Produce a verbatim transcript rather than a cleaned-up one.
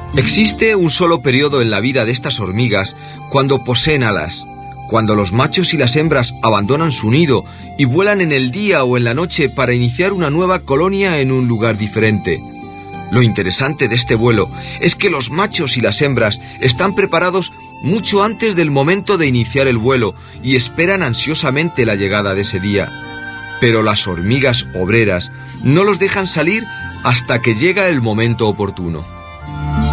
Existe un solo periodo en la vida de estas hormigas cuando poseen alas, cuando los machos y las hembras abandonan su nido y vuelan en el día o en la noche para iniciar una nueva colonia en un lugar diferente. Lo interesante de este vuelo es que los machos y las hembras están preparados mucho antes del momento de iniciar el vuelo y esperan ansiosamente la llegada de ese día. Pero las hormigas obreras no los dejan salir hasta que llega el momento oportuno.